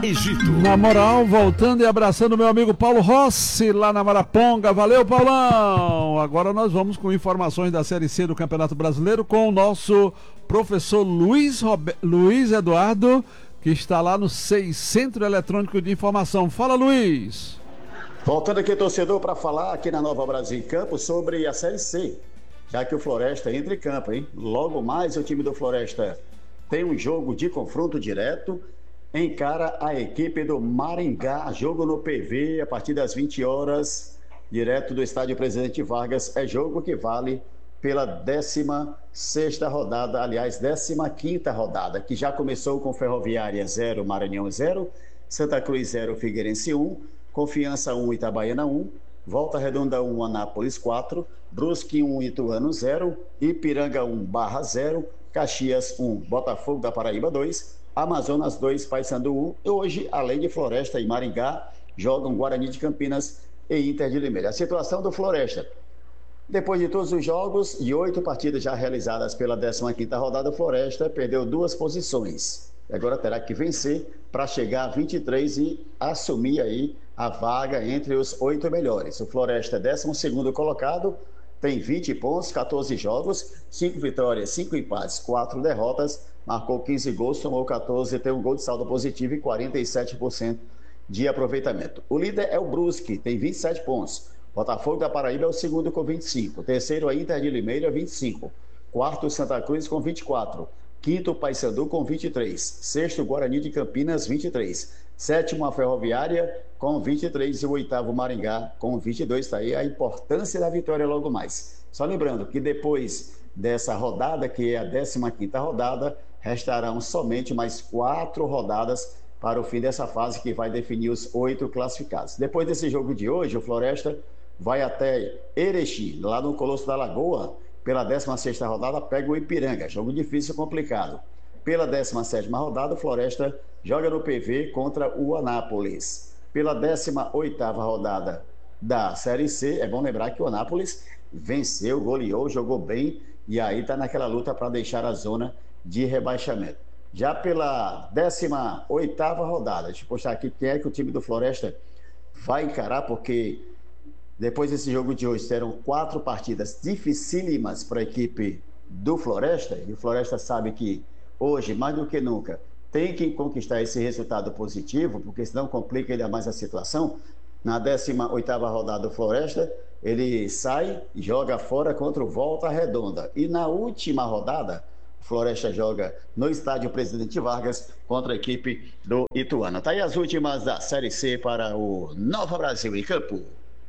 Egito. Na moral, voltando e abraçando meu amigo Paulo Rossi, lá na Maraponga. Valeu, Paulão! Agora nós vamos com informações da Série C do Campeonato Brasileiro com o nosso professor Luiz Eduardo, que está lá no CEI, Centro Eletrônico de Informação. Fala, Luiz! Voltando aqui, torcedor, para falar aqui na Nova Brasil em Campo sobre a Série C, já que o Floresta entra em campo, hein? Logo mais o time do Floresta tem um jogo de confronto direto, encara a equipe do Maringá, jogo no PV a partir das 20 horas, direto do estádio Presidente Vargas. É jogo que vale pela 16ª rodada, aliás, 15ª rodada, que já começou com Ferroviária 0, Maranhão 0, Santa Cruz 0, Figueirense 1, Confiança 1, Itabaiana 1, Volta Redonda 1, Anápolis 4, Brusque 1, Ituano 0, Ipiranga 1, Barra 0, Caxias 1, Botafogo da Paraíba 2, Amazonas 2, Paysandu 1. E hoje, além de Floresta e Maringá, jogam Guarani de Campinas e Inter de Limeira. A situação do Floresta: depois de todos os jogos e 8 partidas já realizadas pela 15ª rodada, o Floresta perdeu 2 posições. Agora terá que vencer para chegar a 23 e assumir aí a vaga entre os 8 melhores. O Floresta é 12º colocado, tem 20 pontos, 14 jogos, 5 vitórias, 5 empates, 4 derrotas, marcou 15 gols, tomou 14, tem um gol de saldo positivo e 47% de aproveitamento. O líder é o Brusque, tem 27 pontos. Botafogo da Paraíba é o segundo com 25. Terceiro é Inter de Limeira, 25. Quarto, Santa Cruz com 24. Quinto, Paysandu com 23. Sexto, Guarani de Campinas, 23. Sétimo, a Ferroviária com 23. E o oitavo, Maringá com 22. Está aí a importância da vitória logo mais. Só lembrando que depois dessa rodada, que é a 15ª rodada, restarão somente mais 4 rodadas para o fim dessa fase, que vai definir os 8 classificados. Depois desse jogo de hoje, o Floresta vai até Erechim, lá no Colosso da Lagoa, pela 16ª rodada, pega o Ipiranga, jogo difícil e complicado. Pela 17ª rodada, o Floresta joga no PV contra o Anápolis. Pela 18ª rodada da Série C, é bom lembrar que o Anápolis venceu, goleou, jogou bem, e aí está naquela luta para deixar a zona de rebaixamento. Já pela 18ª rodada, deixa eu postar aqui quem é que o time do Floresta vai encarar, porque depois desse jogo de hoje serão 4 partidas dificílimas para a equipe do Floresta, e o Floresta sabe que hoje, mais do que nunca, tem que conquistar esse resultado positivo, porque senão complica ainda mais a situação. Na 18ª rodada do Floresta, ele sai e joga fora contra o Volta Redonda. E na última rodada, o Floresta joga no estádio Presidente Vargas contra a equipe do Ituano. Tá aí as últimas da Série C para o Nova Brasil em Campo.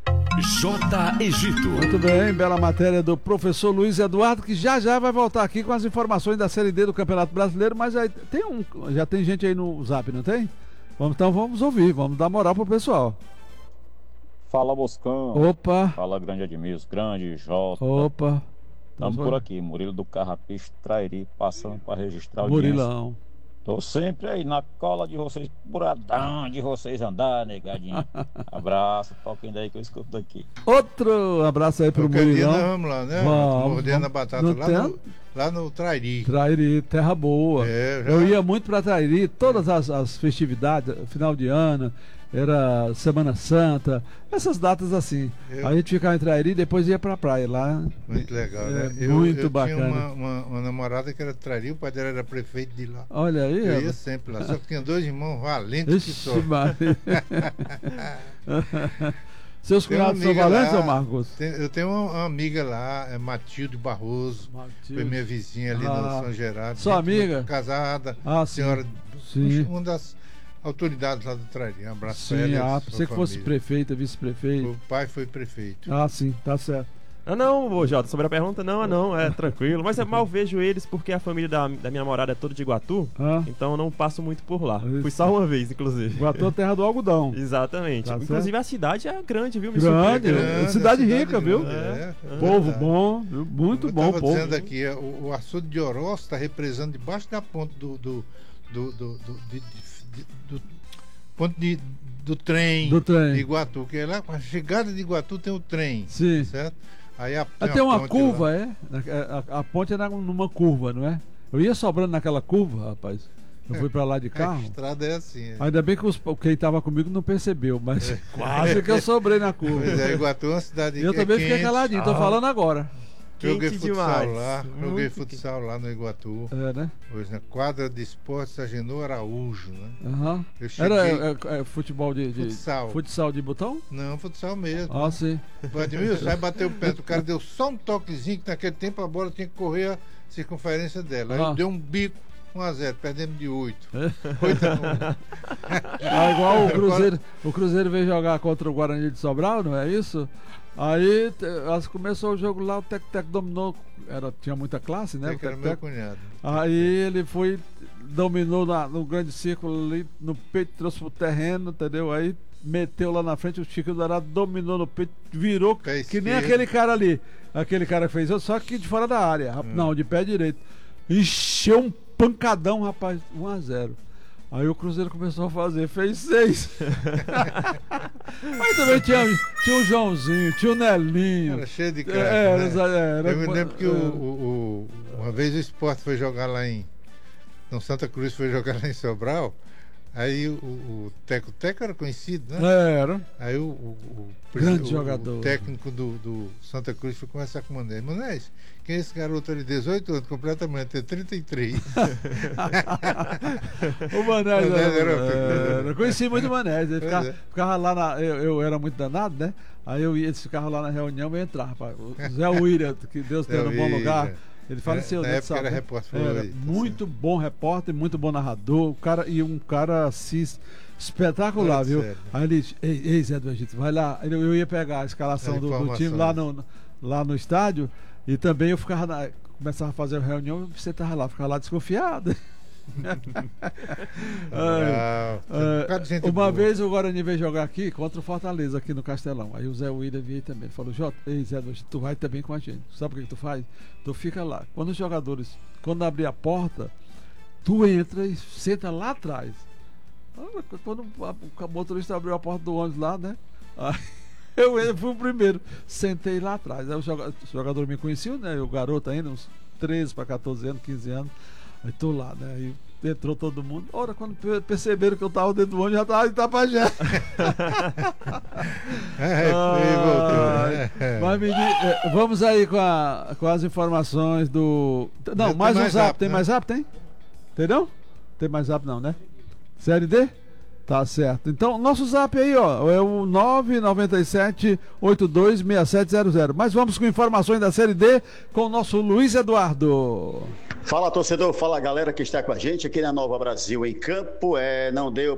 J. Egito. Muito bem, bela matéria do professor Luiz Eduardo, que já vai voltar aqui com as informações da Série D do Campeonato Brasileiro, mas aí já tem gente aí no Zap, não tem? Então vamos ouvir, vamos dar moral pro pessoal. Fala, Boscão. Opa. Fala, grande Edmilson, grande Jota. Opa. Estamos por aqui, Murilo do Carrapicho, Trairi, passando para registrar o audiência. Murilão. Tô sempre aí na cola de vocês, puradão de vocês andar, negadinho. Abraço, toquem daí que eu escuto daqui. Outro abraço aí pro Murilão. Vamos lá, né? Mordendo a batata lá no Trairi. Trairi, terra boa. Eu ia muito pra Trairi, todas as festividades, final de ano, era Semana Santa, essas datas assim. Aí a gente ficava em Trairi e depois ia pra praia lá. Muito legal, né? Muito eu bacana. Tinha uma namorada que era de Trairi, o pai dela era prefeito de lá. Olha aí. Eu ia sempre lá, só que tinha 2 irmãos valentes que só. Seus cunhados são valentes, ou Marcos? Eu tenho uma amiga lá, é Matilde Barroso. Foi minha vizinha ali no São Gerardo. Sua amiga? Casada, senhora, uma das autoridades lá do Trairi. Um abraço para ela. Pensei que fosse prefeita, vice-prefeito. O pai foi prefeito. Sim, tá certo. Não, Jota, sobre a pergunta, não, é tranquilo. Mas eu mal vejo eles porque a família da minha namorada é toda de Iguatu, então eu não passo muito por lá. Fui só uma vez, inclusive. Iguatu é a terra do algodão. Exatamente. Tá inclusive certo? A cidade é grande, viu? Grande, cidade rica, viu? Povo bom, muito bom. Eu estava dizendo aqui, o açude de Oroz está represando debaixo da ponte do trem de Iguatu, que é lá, a chegada de Iguatu tem o trem, certo? Aí tem uma curva, lá. A ponte é numa curva, não é? Eu ia sobrando naquela curva, rapaz. Eu fui pra lá de carro. A estrada é assim. É. Ainda bem que quem tava comigo não percebeu, mas quase que eu sobrei na curva. Pois é, Iguatu é uma cidade eu também fiquei caladinho, tô falando agora. Joguei futsal demais. lá, joguei futsal lá no Iguatu. É, né? Hoje na quadra de esportes Agenor Araújo, né? Uhum. Eu cheguei... Era futebol de futsal. Futsal de botão? Não, futsal mesmo. Ah, sim. Admilson, aí bateu o pé, o cara deu só um toquezinho, que naquele tempo a bola tinha que correr a circunferência dela. Aí deu um bico, 1-0, perdemos de 8. 8-1. Igual o Cruzeiro veio jogar contra o Guarani de Sobral, não é isso? Aí começou o jogo lá, o Tec-Tec dominou, tinha muita classe, né? Era meu cunhado. Aí ele dominou no grande círculo ali, no peito, trouxe pro terreno, entendeu? Aí meteu lá na frente, o Chico Dourado dominou no peito, virou que nem aquele cara ali. Aquele cara que fez, só que de fora da área. Não, de pé direito. Encheu um pancadão, rapaz, 1-0. Aí o Cruzeiro começou a fazer, fez 6. Aí também tinha o Joãozinho, tinha o Nelinho. Era cheio de cara. Eu me lembro que uma vez o Sport foi jogar lá no Santa Cruz, foi jogar lá em Sobral. Aí o Teco era conhecido, né? Era. Aí grande jogador. O técnico do Santa Cruz foi conversar com o Manés. Manés, quem é esse garoto ali? 18 anos, completamente, tem 33. O Manés era conheci muito o Manés. Ele ficava lá eu era muito danado, né? Aí eles ficavam lá na reunião e eu entrava, rapaz. O Zé William, que Deus tenha no bom lugar. Ele faleceu, na época era repórter. Muito bom repórter, muito bom narrador, um cara assim, espetacular, viu? Sério. Aí ele disse, ei Zé do Egito, vai lá. Eu ia pegar a escalação do time lá no estádio e também eu começava a fazer a reunião e você estava lá, ficava lá desconfiado. Uma vez o Guarani veio jogar aqui contra o Fortaleza aqui no Castelão. Aí o Zé William veio também. Ele falou: ei Zé, tu vai também com a gente. Sabe o que tu faz? Tu fica lá. Quando os jogadores, quando abrir a porta, tu entra e senta lá atrás. Quando o motorista abriu a porta do ônibus lá, né? Aí eu fui o primeiro, sentei lá atrás. Aí o jogador me conheciam, né? O garoto ainda, uns 13 para 14 anos, 15 anos. Aí tô lá, né? Aí entrou todo mundo. Ora, quando perceberam que eu tava dentro do ônibus, já tava em Itapajé. Mas vamos aí com as informações do... Não, mais um zap. Tem mais zap? Tem? Entendeu? Tem mais zap não, né? Série D? Tá certo. Então, nosso zap aí, ó, é o 997-826700. Mas vamos com informações da Série D com o nosso Luiz Eduardo. Fala, torcedor, fala galera que está com a gente aqui na Nova Brasil em Campo. Não deu